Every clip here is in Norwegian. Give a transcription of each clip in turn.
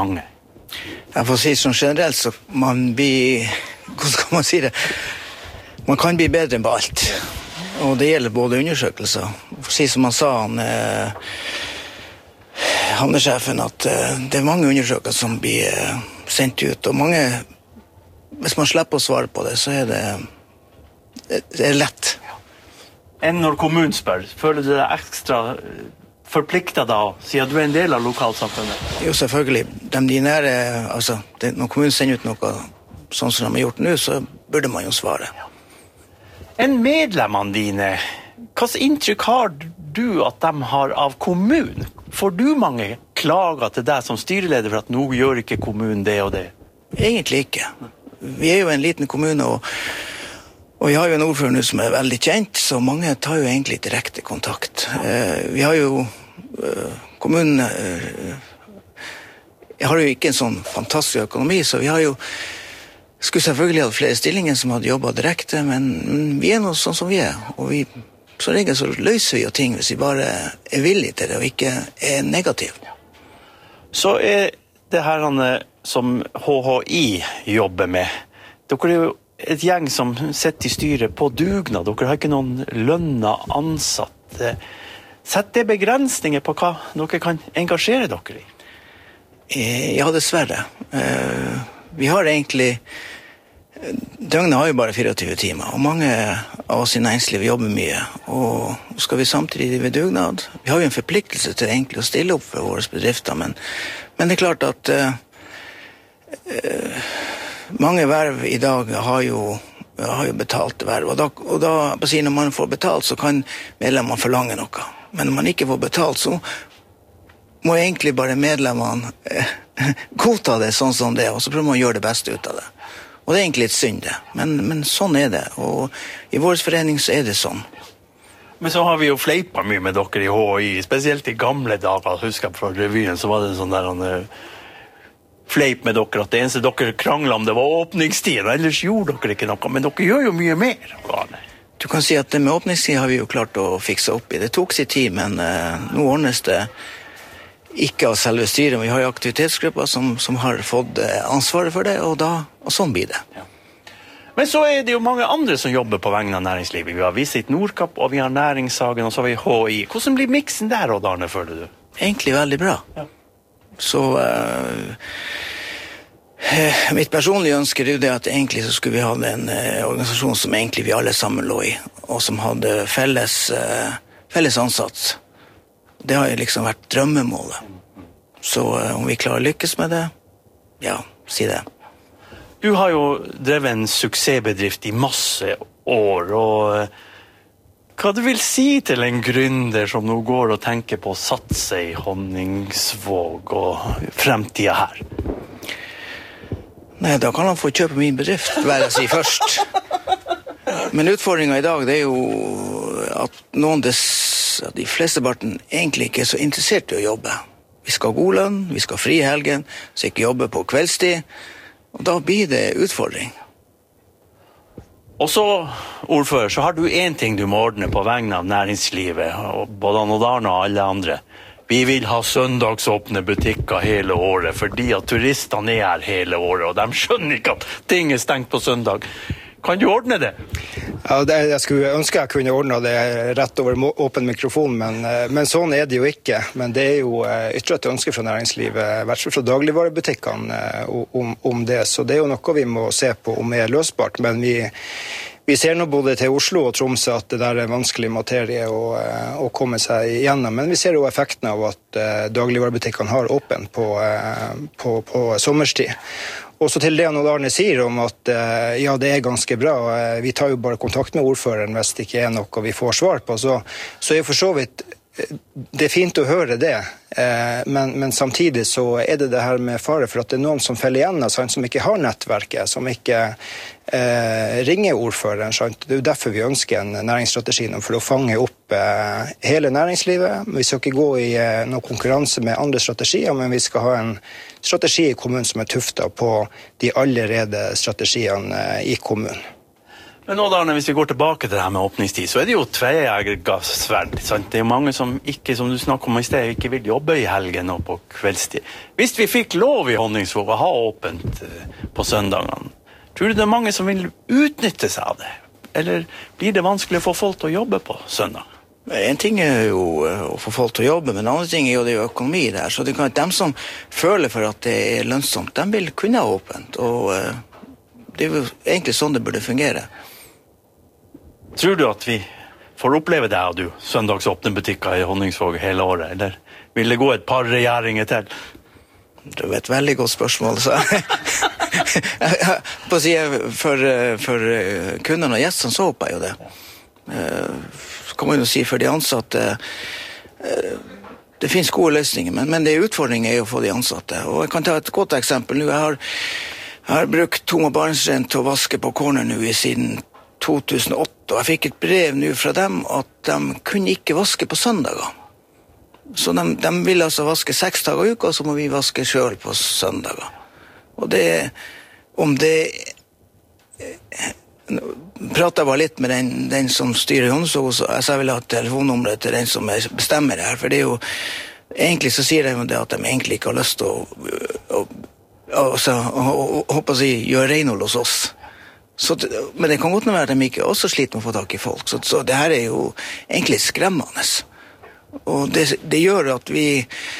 mange. Jeg får si sånn generelt, så man blir, hvordan skal man si det, man kan bli bedre enn på alt. Og det gjelder både undersøkelser. For å si som han sa, havnesjefen, at det er mange undersøkelser som blir sendt ut, og mange, hvis man slipper å svare på det, så er det lett. Enn når kommunen spør, føler du deg ekstra forpliktet da, siden du er en del av lokalsamfunnet? Jo, selvfølgelig. De nære, altså, når kommunen sender ut noe sånn som de har gjort nå, så burde man jo svare. En medlemmene dine, hva inntrykk har du at de har av kommunen? Får du mange klager til deg som styreleder for at nå gjør ikke kommunen det og det? Egentlig ikke. Vi er jo en liten kommune, og vi har jo en ordfører nå som er veldig kjent, så mange tar jo egentlig direkte kontakt. Vi har jo kommunen har jo ikke en sånn fantastisk økonomi, så vi har jo skulle selvfølgelig hatt flere stillinger som hadde jobbet direkte, men vi er noe sånn som vi er, og så regel så løser vi jo ting hvis vi bare er villige til det, og ikke er negative. Så er det her som HHI jobber med. Dere er jo et gjeng som sitter i styret på dugnad. Dere har ikke noen lønnet ansatte. Sett det begrensninger på hva dere kan engasjere dere i? Ja, dessverre. Vi har egentlig døgnet har jo bare 24 timer, og mange av oss i næringslivet jobber mye, og skal vi samtidig ved dugnad. Vi har jo en forpliktelse til egentlig å stille opp for våre bedrifter, men det er klart at mange verv i dag har jo betalt verv, og da når man får betalt, så kan medlemmene forlange noe. Men når man ikke får betalt, så må egentlig bare medlemmene godta det sånn som det, og så prøver man å gjøre det beste ut av det. Og det er egentlig litt synd det, men sånn er det, og i vår forening så er det sånn. Men så har vi jo fleipet mye med dere i HI, spesielt i gamle dager, husker jeg fra revyen, så var det en sånn der fleip med dere, at det eneste dere kranglet om det var åpningstiden, ellers gjorde dere ikke noe, men dere gjør jo mye mer. Du kan si at det med åpningstid har vi jo klart å fikse opp i. Det tok sin tid, men nå ordnes det ikke av selve styret, men vi har jo aktivitetsgrupper som har fått ansvaret for det, og sånn blir det. Ja. Men så er det jo mange andre som jobber på vegne av næringslivet. Vi har Visit Nordkapp, og vi har Næringshagen, og så har vi HI. Hvordan blir miksen der, Odd Arne, føler du? Egentlig veldig bra. Ja. Så mitt personlige ønske er jo det at egentlig så skulle vi ha en organisasjon som egentlig vi alle sammen lå i, og som hadde felles ansats. Det har jo liksom vært drømmemålet. Så om vi klarer å lykkes med det, ja, si det. Du har jo drevet en suksessbedrift i masse år, og hva du vil si til en gründer som nå går og tenker på å satse i Honningsvåg og fremtiden her? Nei, da kan han få kjøpe min bedrift, vil jeg si først. Men utfordringen i dag, det er jo at de fleste parten egentlig ikke er så interessert i å jobbe. Vi skal ha god lønn, vi skal ha fri i helgen, så ikke jobbe på kveldstid, og da blir det utfordring. Og så, ordfører, så har du en ting du må ordne på vegne av næringslivet, og både Odd Arne og alle andre. Vi vil ha søndagsåpne butikker hele året, fordi at turistene er her hele året, og de skjønner ikke at ting er stengt på søndag. Kan du ordne det? Ja, jeg skulle ønske jeg kunne ordne det rett over åpen mikrofon, men sånn er det jo ikke. Men det er jo ytterligere et ønske fra næringslivet, i hvert fall fra dagligvarebutikkene, om det. Så det er jo noe vi må se på om er løsbart. Men vi ser nå både til Oslo og Tromsø at det der er vanskelig materie å komme seg igjennom. Men vi ser jo effekten av at dagligvarebutikkene har åpen på sommerstid. Og så til det Odd Arne sier om at ja, det er ganske bra. Vi tar jo bare kontakt med ordføreren hvis det ikke er noe vi får svar på. Så er for så vidt det er fint å høre det, men samtidig så er det her med fare for at det er noen som feller igjen, som ikke har nettverket, som ikke ringer ordføreren. Sant? Det er jo derfor vi ønsker en næringsstrategi for å fange opp hele næringslivet. Vi skal ikke gå i noen konkurranse med andre strategier, men vi skal ha en strategi i kommunen som er tuftet på de allerede strategiene i kommunen. Men nå da, hvis vi går tilbake til det her med åpningstid, så det jo tveegget sverd. Det mange som ikke, som du snakket om I sted, ikke vil jobbe I helgen og på kveldstid. Hvis vi fikk lov I Honningsvåg å ha åpent på søndagene, tror du det mange som vil utnytte seg av det? Eller blir det vanskelig å få folk til å jobbe på søndag? En ting jo å få folk til å jobbe, men en annen ting jo det økonomi der. Så det kan de som føler for at det lønnsomt, de vil kunne ha åpent. Og det jo egentlig sånn det burde fungere. Tror du at vi får oppleve det av du, søndagsåpne butikker I Honningsvåg hele året, eller vil det gå et par regjeringer til? Det var et veldig godt spørsmål, så på å si, for kundene og gjestene så håper jeg jo det. Så kan man jo si for de ansatte, det finnes gode løsninger, men det utfordringen å få de ansatte. Og jeg kan ta et godt eksempel nå. Jeg har brukt Tom og Barnsren til å vaske på corner nå siden 2008, og jeg fikk et brev nå fra dem at de kunne ikke vaske på søndager. Så de vil altså vaske 6 dager I uka, og så må vi vaske selv på søndager. Og om det pratet jeg bare litt med den som styrer Honningsvåg, så jeg vil ha telefonnummeret til den som bestemmer det her, for det jo, egentlig så sier de jo det at de egentlig ikke har lyst til å håper å si, gjøre renhold hos oss. Så, men det kan godt være at de ikke også sliter med å få tak I folk, så det her jo egentlig skremmende. Og det gjør at vi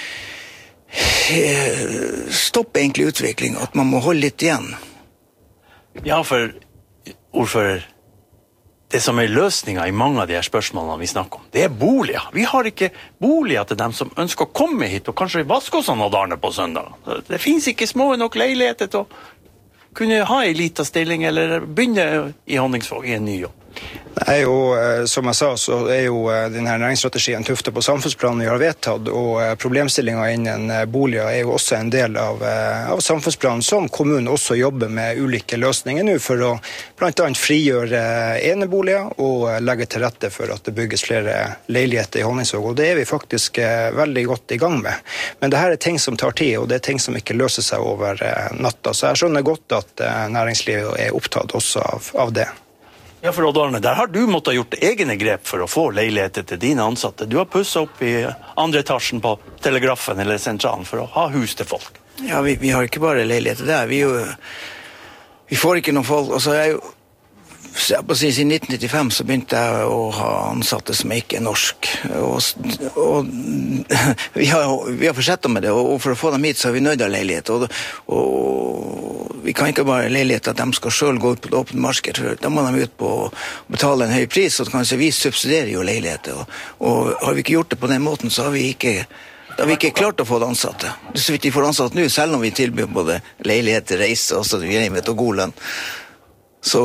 stopper egentlig utvikling, at man må holde litt igjen. Ja, for ordfører, det som løsningen I mange av de her spørsmålene vi snakker om, det boliger. Vi har ikke boliger til dem som ønsker å komme hit og kanskje vaske oss av Darne på søndag. Det finnes ikke små nok leiligheter til å kunne ha en liten stilling eller begynne I Honningsvåg I en ny jobb. Det jo, som jeg sa, så jo denne næringsstrategien tuftet på samfunnsplanen vi har vedtatt, og problemstillingen innen boliger jo også en del av samfunnsplanen, som kommunen også jobber med ulike løsninger nå for å blant annet frigjøre eneboliger og legge til rette for at det bygges flere leiligheter I Honningsvåg, og det vi faktisk veldig godt I gang med. Men det her ting som tar tid, og det ting som ikke løser seg over natta, så jeg skjønner godt at næringslivet opptatt også av det. Ja, for Odd Arne, der har du måttet ha gjort egne grep for å få leiligheter til dine ansatte. Du har pusset opp I andre etasjen på telegrafen eller sentralen for å ha hus til folk. Ja, vi har ikke bare leiligheter der. Vi får ikke noen folk. Og så siden 1995 så begynte jeg å ha ansatte som ikke norsk. Og vi har fortsatt med det, og for å få dem hit så har vi nødt av leilighet. Og vi kan ikke bare leilighet at de skal selv gå ut på det åpne marked. Da må de ut på å betale en høy pris, og kanskje vi subsidierer jo leiligheter. Og har vi ikke gjort det på den måten, så har vi ikke klart å få det ansatte. Det så vidt vi får ansatt nå, selv om vi tilbyr både leiligheter, reise og så videre, og god lønn. Så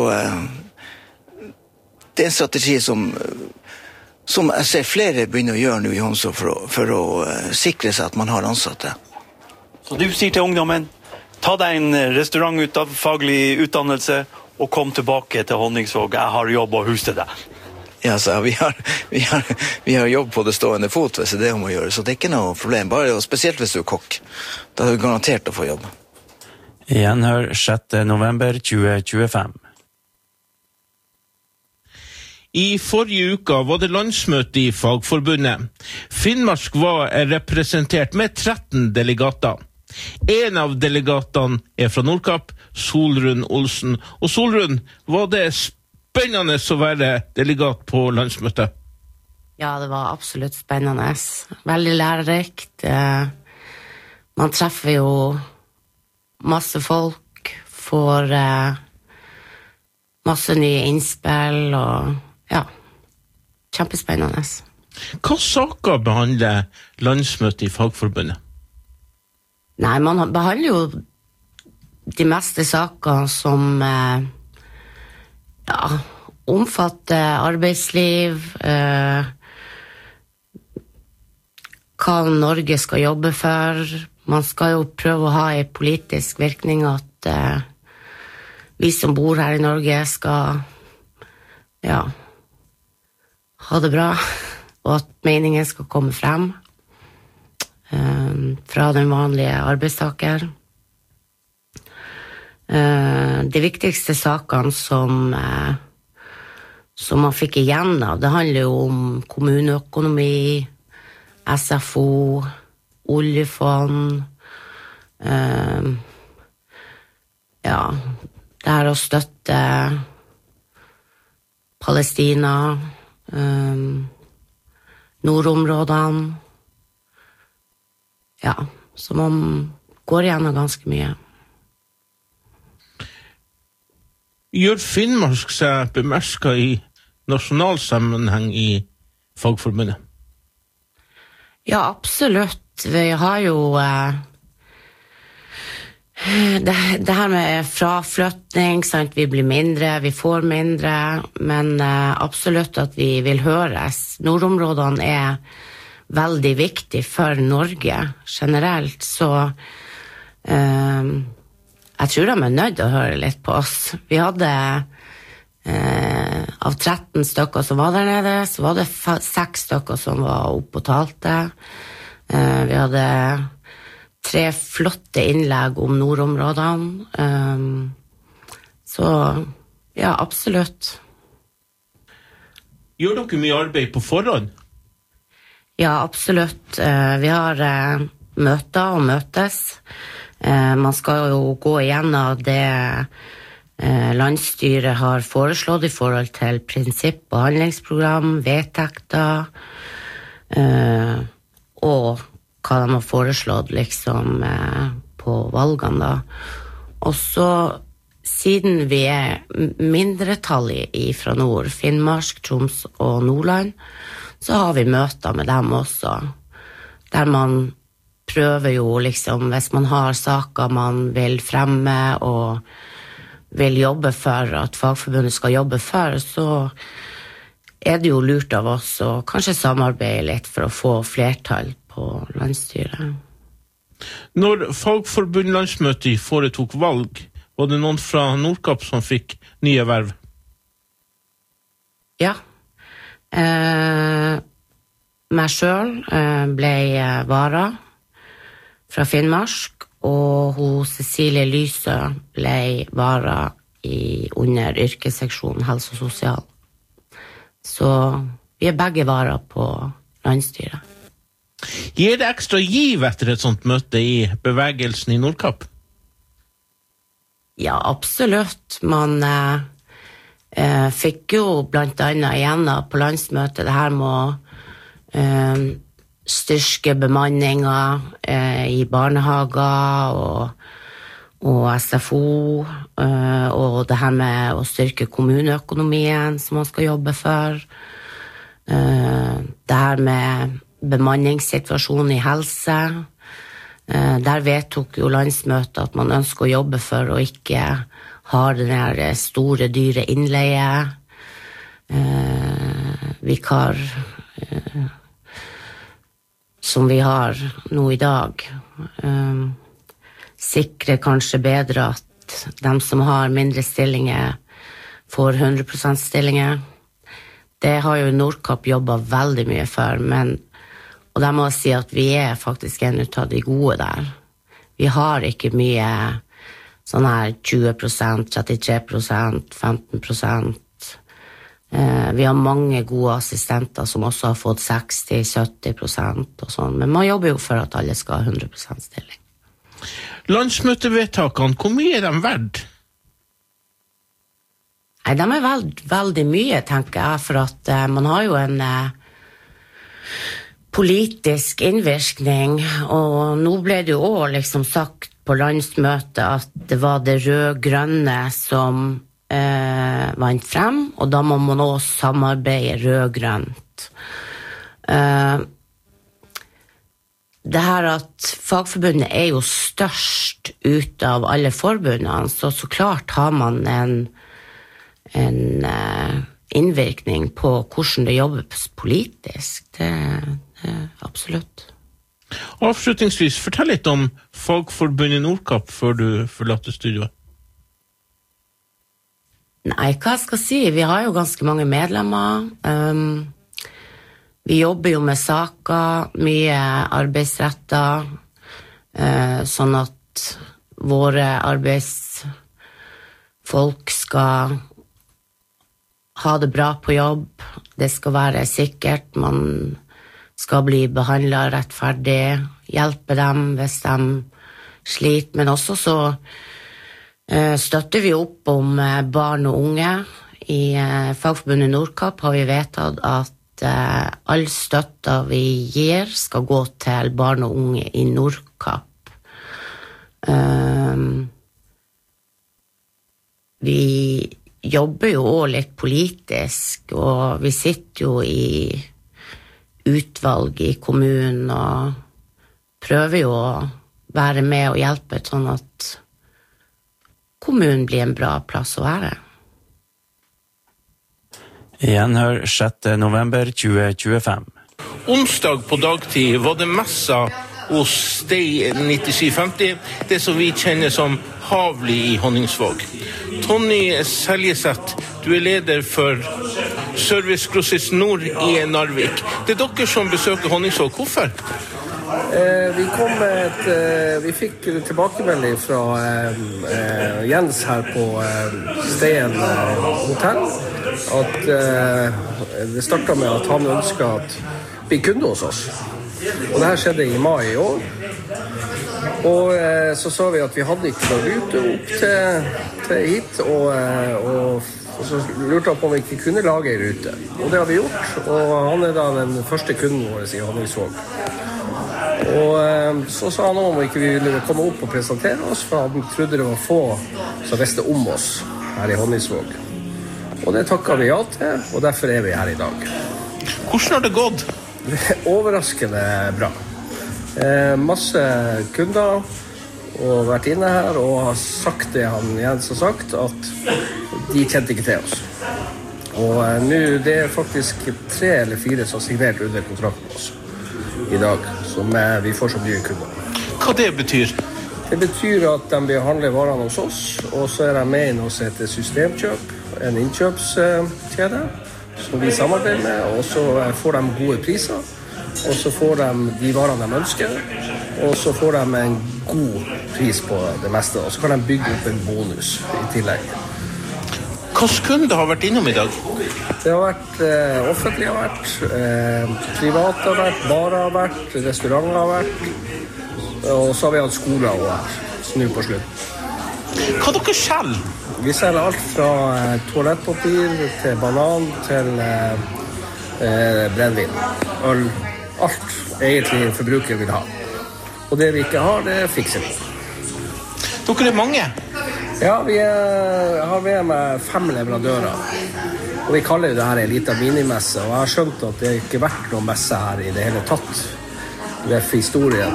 det en strategi som jeg ser flere begynner å gjøre nå I Honningsvåg for å sikre seg at man har ansatte. Så du sier til ungdommen, ta deg en restaurant ut av faglig utdannelse og kom tilbake til Honningsvåg. Jeg har jobb og hus til deg. Ja, så vi har jobb på det stående fot hvis det må gjøre, så det ikke noe problem. Bare, og spesielt hvis du kokk. Da har du garantert å få jobb. Gjenhør 6. november 2025. I forrige uka var det landsmøte I Fagforbundet. Finnmark var representert med 13 delegater. En av delegatene fra Nordkapp, Solrun Olsen. Og Solrun, var det spennende å være delegat på landsmøtet? Ja, det var absolutt spennende. Veldig lærerikt. Man treffer jo masse folk, får masse nye innspill, og ja, kjempespennende. Hva saker behandler landsmøtet I Fagforbundet? Nei, man behandler jo de meste saker som omfatter arbeidsliv, hva Norge skal jobbe for. Man skal jo prøve å ha en politisk virkning at vi som bor her I Norge skal ha det bra, og at meningen skal komme frem fra den vanlige arbeidstaker. De viktigste sakene som som man fikk igjen av. Det handler jo om kommuneøkonomi, SFO, oljefond, ja, det her å støtte Palestina, nordområdene, ja, så man går gjennom ganske mye. Gjør Finnmark seg bemerket i nasjonalsammenheng i Fagforbundet? Ja, absolutt. Vi har jo det her med fraflytting, sant? Vi blir mindre, vi får mindre, men absolutt at vi vil høres. Nordområdene er veldig viktig for Norge generelt, så jeg tror de er nødt til å høre litt på oss. Vi hadde av 13 stykker som var der nede, så var det 6 stykker som var oppe og talte. Vi hadde 3 flotte innlegg om nordområdene. Så ja, absolutt. Gjør dere mye arbeid på forhånd? Ja, absolutt. Vi har møter og møtes. Man skal jo gå igjennom det landsstyret har foreslått i forhold til prinsipp og handlingsprogram, vedtekter, og hva de har foreslått liksom på valgene da. Og så, siden vi er mindretall fra nord, Finnmark, Troms og Nordland, så har vi møter med dem også, der man prøver jo liksom, hvis man har saker man vil fremme og vil jobbe for at Fagforbundet skal jobbe for, så er det jo lurt av oss å kanskje samarbeide litt for å få flertall på landsstyret. Når Fagforbundslandsmøtet foretok valg, var det noen fra Nordkapp som fikk nye verv? Ja. Meg selv ble vara fra Finnmark, og Cecilie Lyse ble vara under yrkesseksjonen helse og sosial. Så vi er begge vara på landsstyret. Gir det ekstra giv etter et sånt møte i bevegelsen i Nordkapp? Ja, absolutt. Man fikk jo blant annet igjen på landsmøtet det her med å styrke bemanninga i barnehager og SFO, og det her med å styrke kommuneøkonomien som man skal jobbe for. Det her med bemanningssituasjonen i helse. Der vedtok jo landsmøtet at man ønsker å jobbe for å ikke ha den her store, dyre innleie, vikar, som vi har nå i dag. Sikre kanskje bedre at de som har mindre stillinger får 100% stillinger. Det har jo Nordkapp jobbet veldig mye for, og der må jeg si at vi er faktisk en av de gode der. Vi har ikke mye sånn her 20%, 33%, 15%. Vi har mange gode assistenter som også har fått 60-70% og sånn, men man jobber jo for at alle skal ha 100% stilling. Landsmøtevedtakene, hvor mye er de verdt? Nei, de er veldig mye, tenker jeg, for at man har jo en politisk innvirkning, og nå ble det jo også liksom sagt på landsmøtet at det var det rød-grønne som vant frem, og da må man også samarbeide rød-grønt. Det her at Fagforbundet er jo størst ut av alle forbundene, så klart har man en innvirkning på hvordan det jobbes politisk. Det absolutt. Avslutningsvis, fortell litt om Fagforbundet Nordkapp før du forlater studioet. Nei, hva jeg skal si? Vi har jo ganske mange medlemmer. Vi jobber jo med saker, mye arbeidsretter, sånn at våre arbeidsfolk skal ha det bra på jobb, det skal være sikkert, man skal bli behandlet rettferdig, hjelpe dem hvis de sliter, men også så støtter vi opp om barn og unge. I Fagforbundet Nordkapp har vi vedtatt at all støtte vi gir skal gå til barn og unge i Nordkapp. Vi jobber jo også litt politisk, og vi sitter jo i utvalg i kommunen og prøver jo å være med og hjelpe sånn at kommunen blir en bra plass å være. Gjenhør 6. november 2025. Onsdag på dagtid var det messa hos Stay 9750, det som vi kjenner som Havli i Honningsvåg. Tony Seljeseth, du leder for Service Grossist Nord i Narvik. Det dere som besøker Honningsvåg, hvorfor? Vi fikk tilbakemelding fra Jens her på Stein hotell at det startet med at han ønsket at vi kunde hos oss. Og det her skjedde i mai i år. Og så sa vi at vi hadde ikke noe rute opp til hit, og så lurte han på om vi ikke kunne lage en rute. Og det har vi gjort, og han da den første kunden vår i Honningsvåg. Og så sa han om vi ikke ville komme opp og presentere oss, for han trodde det var få som visste om oss her i Honningsvåg. Og det takket vi ja til, og derfor vi her i dag. Hvordan har det gått? Overraskende bra. Masse kunder og vært inne her og har sagt det han Jens har sagt, at de kjente ikke til oss. Og nå det faktisk 3 eller 4 som har signert under kontrakt med oss i dag, som vi får som nye kunder. Hva det betyr? Det betyr at de vil handle varene hos oss, og så de med inn hos et systemkjøp, en innkjøpskjede som vi samarbeider med, og så får de gode priser, og så får de varene de ønsker, og så får de en god pris på det meste, og så kan de bygge opp en bonus i tillegg. Hvilke kunder har vært innom i dag? Det har vært offentlige har vært, private har vært, barer har vært, restauranter har vært, og så har vi hatt skoler og her, snu på slutt. Hva dere selger? Vi selger alt fra toalettpapir til banan til brennvin, øl, alt egentlig forbruker vil ha. Og det vi ikke har, det fikser vi. Dere mange? Ja, vi har med 5 leverandører. Og vi kaller jo det her en liten minimesse, og jeg har skjønt at det ikke har vært noen messe her i det hele tatt ved historien.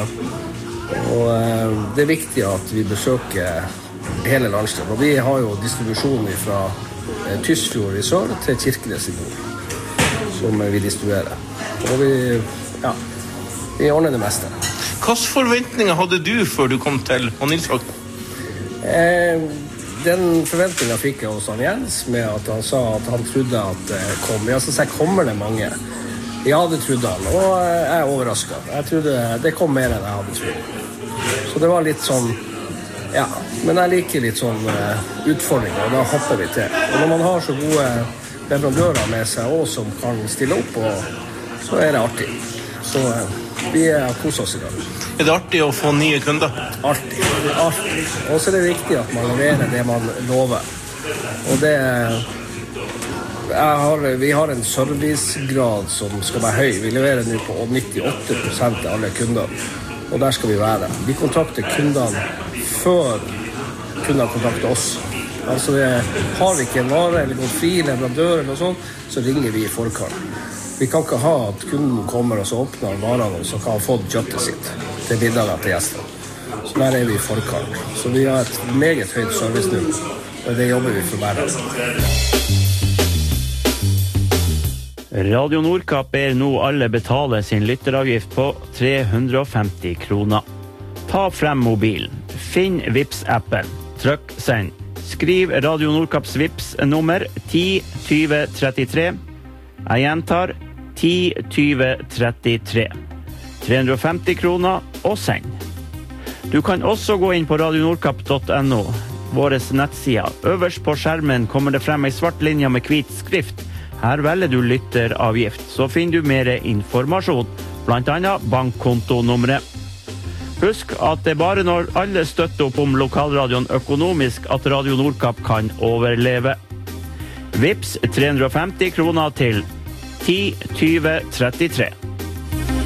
Og det er viktig at vi besøker hele landsdelen. Og vi har jo distribusjon fra Tysfjord i sør til Kirkenes i nord, som vi distribuerer. Og vi ordner det meste. Hvilke forventninger hadde du før du kom til Honningsvåg? Den forventningen fikk jeg hos han Jens, med at han sa at han trodde at det kom. Ja, så kommer det mange. Ja, det trodde han, og jeg er overrasket. Jeg trodde det kom mer enn jeg hadde trodd. Så det var litt sånn, ja, men jeg liker litt sånn utfordringer, og da hopper vi til. Og når man har så gode leverandører med seg også, som kan stille opp, så er det artig. Så vi har koset oss i dag. Er det artig å få nye kunder? Artig. Og så er det viktig at man leverer det man lover. Og det vi har en servicegrad som skal være høy. Vi leverer nå på 98% til alle kunder. Og der skal vi være. Vi kontakter kundene før kundene kontakter oss. Altså har vi ikke en vare eller noen fri leverandør eller noe sånt, så ringer vi i forkant. Vi kan ikke ha at kunden kommer og så åpner varene og så kan han få kjøttet sitt til middagen til gjestene. Så der vi i forkant. Så vi har et meget høyt servicenivå, og det jobber vi for hver dag. Radio Nordkapp ber nå alle betale sin lytteravgift på 350 kroner. Ta frem mobilen, finn Vipps-appen, trykk send. Skriv Radio Nordkapps Vipps-nummer 102033. Jeg gjentar 102033. 350 kroner og send. Du kan også gå inn på radionordkapp.no. våre nettsider. Øverst på skjermen kommer det frem en svart linje med hvit skrift. Her velger du lytteravgift, så finner du mer informasjon, blant annet bankkontonummeret. Husk at det bare når alle støtter opp om lokalradioen økonomisk at Radio Nordkapp kan overleve. Vips 350 kroner til 10 20 33.